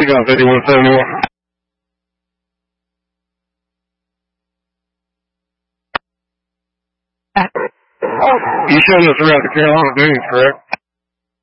He got 5171. You showed us around the Carolina Dunes, correct?